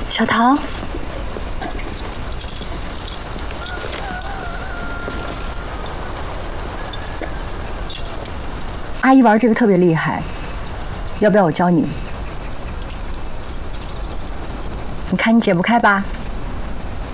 小桃，阿姨玩这个特别厉害，要不要我教你？你看你解不开吧？